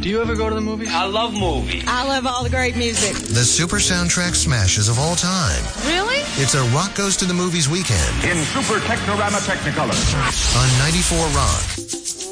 Do you ever go to the movies? I love movies. I love all the great music. The super soundtrack smashes of all time. Really? It's a Rock Goes to the Movies weekend. In Super Technorama Technicolor. On 94 Rock.